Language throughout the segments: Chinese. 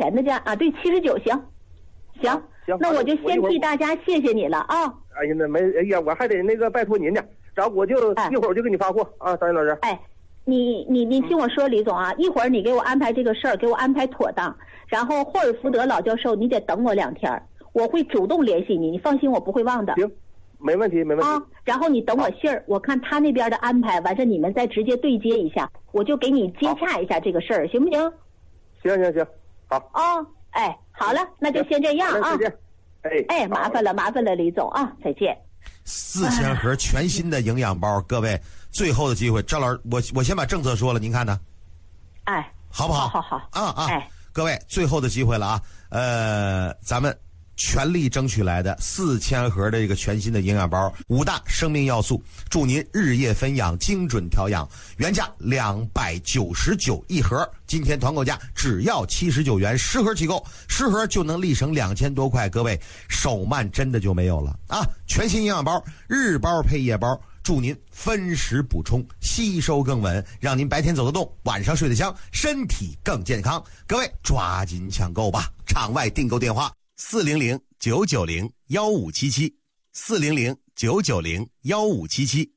钱的价啊？对，79，行，那我就先替大家谢谢你了啊。 哎呀，那没，哎呀，我还得那个拜托您呢，然后我就一会儿就给你发货啊，张云老师。 哎，你听我说，李总啊，一会儿你给我安排这个事儿，给我安排妥当，然后霍尔福德老教授，你得等我2天，我会主动联系你，你放心，我不会忘的。 行，没问题啊。 然后你等我信儿，我看他那边的安排，完事你们再直接对接一下，我就给你接洽一下这个事儿，行不行？ 行，好。 哎，好了，那就先这样啊。 再见。 哎，麻烦了，李总啊，再见。 4000盒全新的营养包，各位，最后的机会，赵老师，我先把政策说了，您看呢？ 哎， 好不好？ 好哎，各位，最后的机会了啊！咱们全力争取来的4000盒的这个全新的营养包，5大生命要素，祝您日夜分养，精准调养。原价299一盒，今天团购价只要79元，10盒起购，10盒就能立省2000多块。各位，手慢真的就没有了啊！全新营养包，日包配夜包，祝您分时补充，吸收更稳，让您白天走得动，晚上睡得香，身体更健康。各位抓紧抢购吧！场外订购电话：400-990-1577，400-990-1577。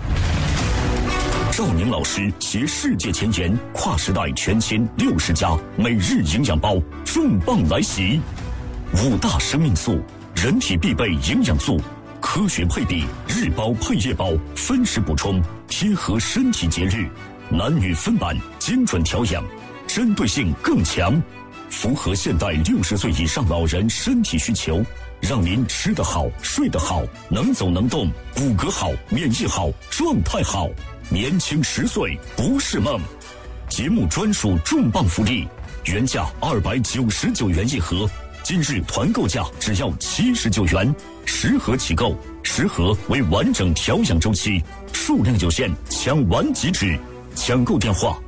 赵宁老师携世界前沿，跨时代全新60加每日营养包重磅来袭，5大生命素，人体必备营养素，科学配比，日包配夜包，分时补充，贴合身体节日，男女分版，精准调养，针对性更强，符合现代60岁以上老人身体需求，让您吃得好，睡得好，能走能动，骨骼好，免疫好，状态好，年轻10岁不是梦。节目专属重磅福利，原价299元一盒，今日团购价只要79元，10盒起购，10盒为完整调养周期，数量有限，抢完即止。抢购电话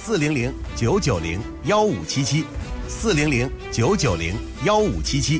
：400-990-1577，400-990-1577。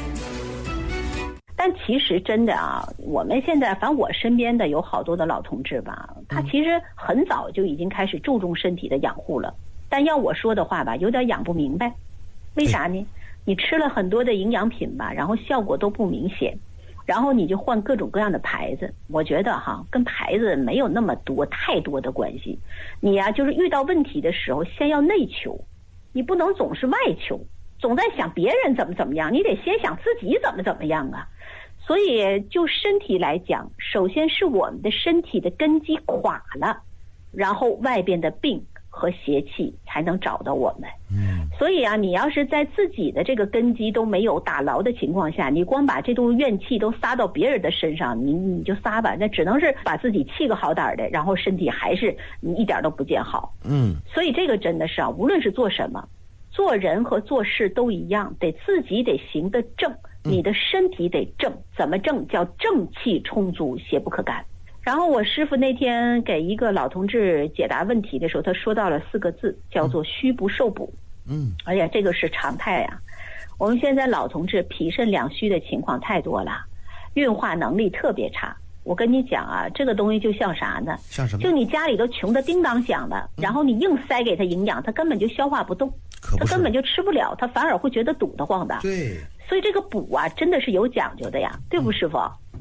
但其实真的啊，我们现在反正我身边的有好多的老同志吧，他其实很早就已经开始注重身体的养护了，但要我说的话吧，有点养不明白。为啥呢？你吃了很多的营养品吧，然后效果都不明显，然后你就换各种各样的牌子。我觉得跟牌子没有那么太多的关系。你呀，就是遇到问题的时候，先要内求，你不能总是外求，总在想别人怎么样，你得先想自己怎么样啊。所以就身体来讲，首先是我们的身体的根基垮了，然后外边的病和邪气才能找到我们。所以啊，你要是在自己的这个根基都没有打牢的情况下，你光把这种怨气都撒到别人的身上，你就撒吧，那只能是把自己气个好歹的，然后身体还是你一点都不见好。所以这个真的是无论是做什么，做人和做事都一样，得自己得行得正，你的身体得正。怎么正？叫正气充足，邪不可干。然后我师父那天给一个老同志解答问题的时候，他说到了4个字，叫做虚不受补。哎呀，这个是常态啊。我们现在老同志脾肾两虚的情况太多了，运化能力特别差。我跟你讲啊，这个东西就像啥呢？ 像什么？ 就你家里头穷的叮当响的，然后你硬塞给他营养，他根本就消化不动，他根本就吃不了，他反而会觉得堵得慌的。 对， 所以这个补啊，真的是有讲究的呀，对不，师傅？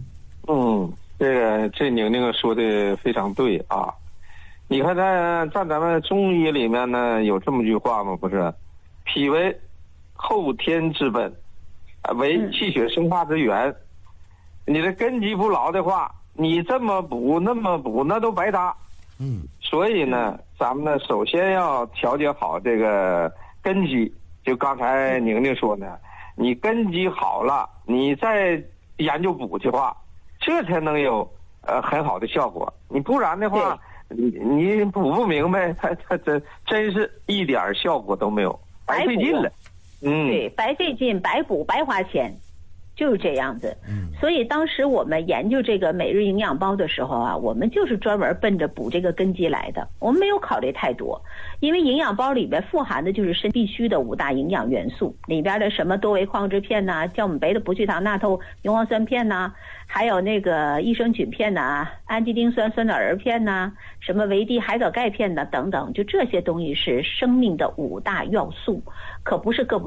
这宁宁说的非常对啊。你看在咱们中医里面呢，有这么句话吗？不是，脾为后天之本，为气血生化之源。你的根基不牢的话，你这么补那么补，那都白搭。所以呢，咱们呢首先要调节好这个根基。就刚才宁宁说的，你根基好了，你再研究补的话，这才能有很好的效果。你不然的话，你补不明白，它真是一点效果都没有，白费劲了。 对，白费劲，白补，白花钱，就是这样子。所以当时我们研究这个每日营养包的时候啊，我们就是专门奔着补这个根基来的，我们没有考虑太多。因为营养包里边富含的就是身必须的5大营养元素，里边的什么多维矿质片呐、酵母酶的不聚糖钠透牛磺酸片呐，还有那个益生菌片呐、氨基丁酸酸枣仁片呐、什么维 D 海藻钙片呐等等，就这些东西是生命的5大要素，可不是各不